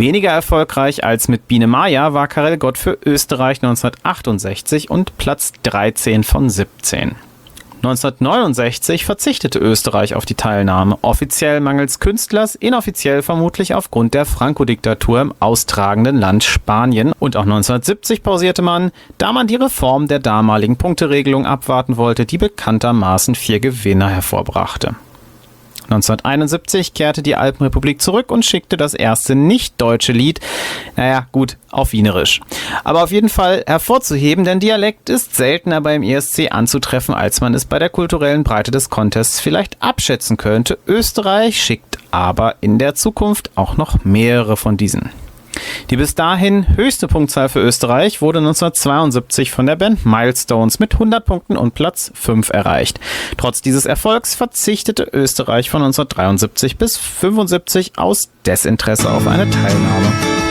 Weniger erfolgreich als mit Biene Maya war Karel Gott für Österreich 1968 und Platz 13 von 17. 1969 verzichtete Österreich auf die Teilnahme, offiziell mangels Künstlers, inoffiziell vermutlich aufgrund der Franco-Diktatur im austragenden Land Spanien. Und auch 1970 pausierte man, da man die Reform der damaligen Punkteregelung abwarten wollte, die bekanntermaßen 4 Gewinner hervorbrachte. 1971 kehrte die Alpenrepublik zurück und schickte das erste nicht-deutsche Lied, auf Wienerisch. Aber auf jeden Fall hervorzuheben, denn Dialekt ist seltener beim ESC anzutreffen, als man es bei der kulturellen Breite des Contests vielleicht abschätzen könnte. Österreich schickt aber in der Zukunft auch noch mehrere von diesen. Die bis dahin höchste Punktzahl für Österreich wurde 1972 von der Band Milestones mit 100 Punkten und Platz 5 erreicht. Trotz dieses Erfolgs verzichtete Österreich von 1973 bis 1975 aus Desinteresse auf eine Teilnahme.